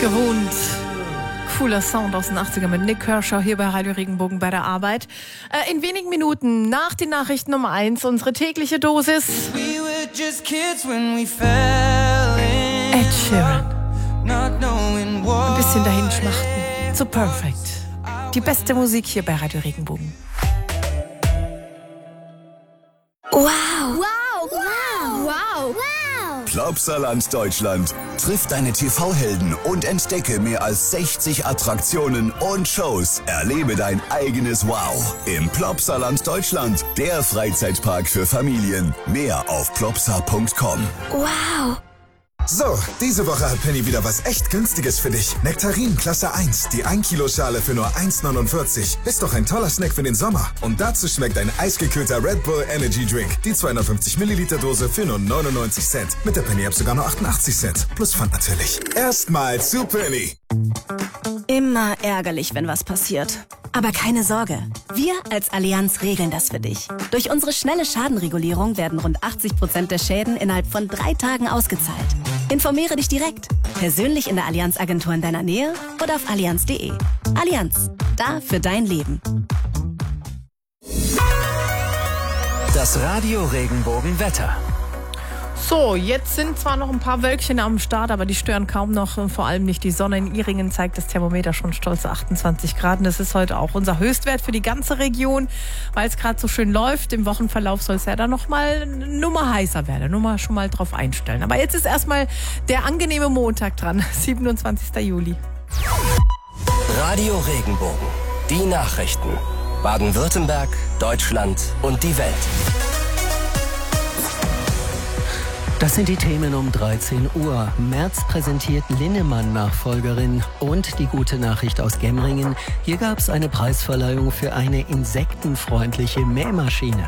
Gewohnt. Cooler Sound aus den 80ern mit Nick Kershaw hier bei Radio Regenbogen bei der Arbeit. In wenigen Minuten nach den Nachrichten Nummer 1 unsere tägliche Dosis. Ed Sheeran. Ein bisschen dahin schmachten. Zu Perfect. Die beste Musik hier bei Radio Regenbogen. Wow. Wow. Wow. Wow. Wow. Plopsaland Deutschland. Triff deine TV-Helden und entdecke mehr als 60 Attraktionen und Shows. Erlebe dein eigenes Wow im Plopsaland Deutschland. Der Freizeitpark für Familien. Mehr auf plopsa.com. Wow. So, diese Woche hat Penny wieder was echt Günstiges für dich. Nektarin Klasse 1, die 1 Kilo Schale für nur 1,49. Ist doch ein toller Snack für den Sommer. Und dazu schmeckt ein eisgekühlter Red Bull Energy Drink. Die 250 Milliliter Dose für nur 99 Cent. Mit der Penny App sogar nur 88 Cent. Plus Pfand natürlich. Erstmal zu Penny. Immer ärgerlich, wenn was passiert. Aber keine Sorge, wir als Allianz regeln das für dich. Durch unsere schnelle Schadenregulierung werden rund 80% der Schäden innerhalb von 3 Tagen ausgezahlt. Informiere dich direkt, persönlich in der Allianz-Agentur in deiner Nähe oder auf allianz.de. Allianz, da für dein Leben. Das Radio Regenbogen Wetter. So, jetzt sind zwar noch ein paar Wölkchen am Start, aber die stören kaum noch, vor allem nicht die Sonne. In Ihringen zeigt das Thermometer schon stolze 28 Grad. Und das ist heute auch unser Höchstwert für die ganze Region, weil es gerade so schön läuft. Im Wochenverlauf soll es ja dann noch mal eine Nummer heißer werden. Nur mal schon mal drauf einstellen. Aber jetzt ist erstmal der angenehme Montag dran, 27. Juli. Radio Regenbogen. Die Nachrichten. Baden-Württemberg, Deutschland und die Welt. Das sind die Themen um 13 Uhr. Merz präsentiert Linnemann-Nachfolgerin und die gute Nachricht aus Gemmringen. Hier gab es eine Preisverleihung für eine insektenfreundliche Mähmaschine.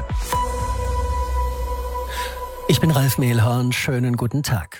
Ich bin Ralf Mehlhorn, schönen guten Tag.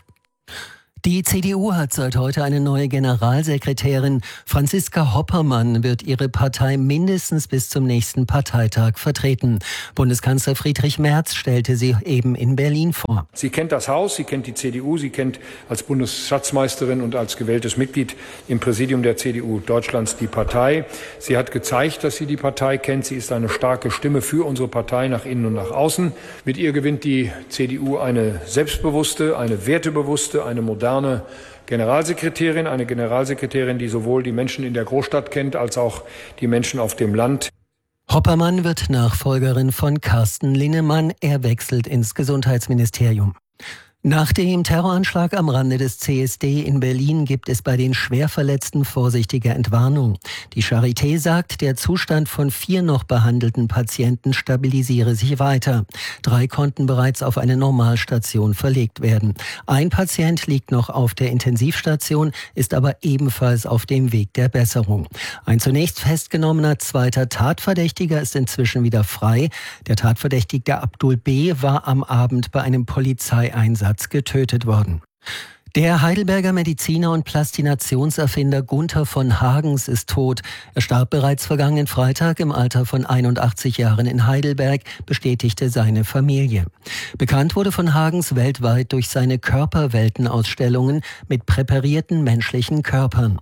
Die CDU hat seit heute eine neue Generalsekretärin. Franziska Hoppermann wird ihre Partei mindestens bis zum nächsten Parteitag vertreten. Bundeskanzler Friedrich Merz stellte sie eben in Berlin vor. Sie kennt das Haus, sie kennt die CDU, sie kennt als Bundesschatzmeisterin und als gewähltes Mitglied im Präsidium der CDU Deutschlands die Partei. Sie hat gezeigt, dass sie die Partei kennt. Sie ist eine starke Stimme für unsere Partei nach innen und nach außen. Mit ihr gewinnt die CDU eine selbstbewusste, eine wertebewusste, eine moderne Generalsekretärin, eine Generalsekretärin, die sowohl die Menschen in der Großstadt kennt, als auch die Menschen auf dem Land. Hoppermann wird Nachfolgerin von Carsten Linnemann. Er wechselt ins Gesundheitsministerium. Nach dem Terroranschlag am Rande des CSD in Berlin gibt es bei den Schwerverletzten vorsichtige Entwarnung. Die Charité sagt, der Zustand von 4 noch behandelten Patienten stabilisiere sich weiter. 3 konnten bereits auf eine Normalstation verlegt werden. Ein Patient liegt noch auf der Intensivstation, ist aber ebenfalls auf dem Weg der Besserung. Ein zunächst festgenommener zweiter Tatverdächtiger ist inzwischen wieder frei. Der Tatverdächtige Abdul B. war am Abend bei einem Polizeieinsatz getötet worden. Der Heidelberger Mediziner und Plastinationserfinder Gunther von Hagens ist tot. Er starb bereits vergangenen Freitag im Alter von 81 Jahren in Heidelberg, bestätigte seine Familie. Bekannt wurde von Hagens weltweit durch seine Körperweltenausstellungen mit präparierten menschlichen Körpern.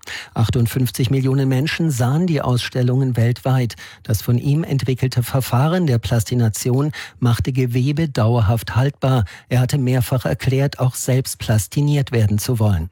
58 Millionen Menschen sahen die Ausstellungen weltweit. Das von ihm entwickelte Verfahren der Plastination machte Gewebe dauerhaft haltbar. Er hatte mehrfach erklärt, auch selbst plastiniert werden zu wollen.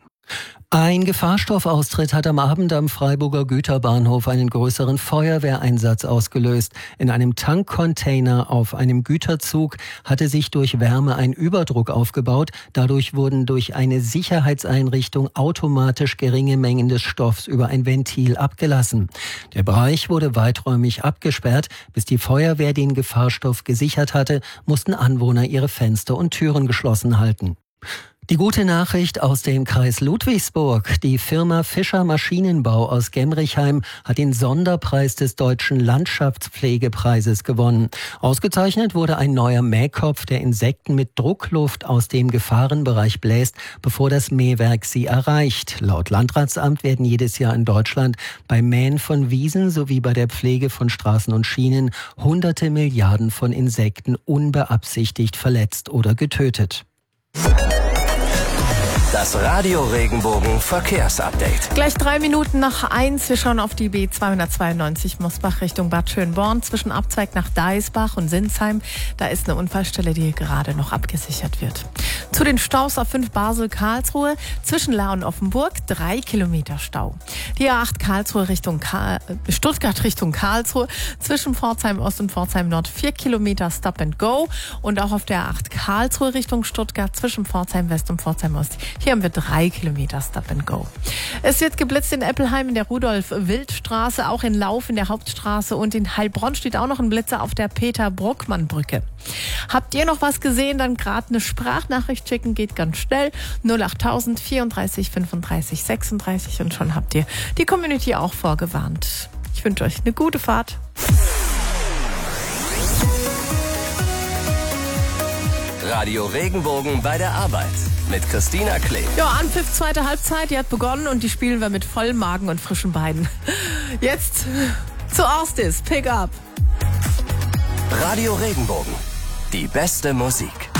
Ein Gefahrstoffaustritt hat am Abend am Freiburger Güterbahnhof einen größeren Feuerwehreinsatz ausgelöst. In einem Tankcontainer auf einem Güterzug hatte sich durch Wärme ein Überdruck aufgebaut. Dadurch wurden durch eine Sicherheitseinrichtung automatisch geringe Mengen des Stoffs über ein Ventil abgelassen. Der Bereich wurde weiträumig abgesperrt. Bis die Feuerwehr den Gefahrstoff gesichert hatte, mussten Anwohner ihre Fenster und Türen geschlossen halten. Die gute Nachricht aus dem Kreis Ludwigsburg. Die Firma Fischer Maschinenbau aus Gemrichheim hat den Sonderpreis des Deutschen Landschaftspflegepreises gewonnen. Ausgezeichnet wurde ein neuer Mähkopf, der Insekten mit Druckluft aus dem Gefahrenbereich bläst, bevor das Mähwerk sie erreicht. Laut Landratsamt werden jedes Jahr in Deutschland beim Mähen von Wiesen sowie bei der Pflege von Straßen und Schienen hunderte Milliarden von Insekten unbeabsichtigt verletzt oder getötet. Das Radio Regenbogen Verkehrsupdate. Gleich 3 Minuten nach 1. Wir schauen auf die B292 Mosbach Richtung Bad Schönborn zwischen Abzweig nach Deisbach und Sinsheim. Da ist eine Unfallstelle, die gerade noch abgesichert wird. Zu den Staus A5 Basel-Karlsruhe zwischen Lahr und Offenburg 3 Kilometer Stau. Die A8 Karlsruhe Stuttgart Richtung Karlsruhe zwischen Pforzheim Ost und Pforzheim Nord 4 Kilometer Stop and Go. Und auch auf der A8 Karlsruhe Richtung Stuttgart zwischen Pforzheim West und Pforzheim Ost. Hier haben wir 3 Kilometer Stop and Go. Es wird geblitzt in Eppelheim in der Rudolf-Wild-Straße, auch in Lauf in der Hauptstraße und in Heilbronn steht auch noch ein Blitzer auf der Peter-Bruckmann-Brücke. Habt ihr noch was gesehen, dann gerade eine Sprachnachricht schicken, geht ganz schnell. 08000 34 35 36 und schon habt ihr die Community auch vorgewarnt. Ich wünsche euch eine gute Fahrt. Radio Regenbogen bei der Arbeit mit Christina Klee. Ja, Anpfiff, zweite Halbzeit, die hat begonnen und die spielen wir mit vollem Magen und frischen Beinen. Jetzt zu Orstis, Pick Up. Radio Regenbogen, die beste Musik.